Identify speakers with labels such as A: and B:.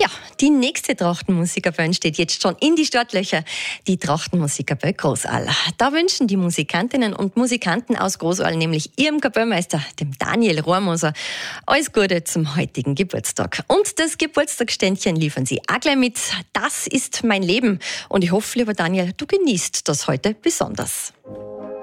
A: Ja, die nächste Trachtenmusikerband steht jetzt schon in die Startlöcher. Die Trachtenmusikerband Großall. Da wünschen die Musikantinnen und Musikanten aus Großall nämlich ihrem Kapellmeister, dem Daniel Rohrmoser, alles Gute zum heutigen Geburtstag. Und das Geburtstagsständchen liefern sie auch gleich mit. Das ist mein Leben. Und ich hoffe, lieber Daniel, du genießt das heute besonders.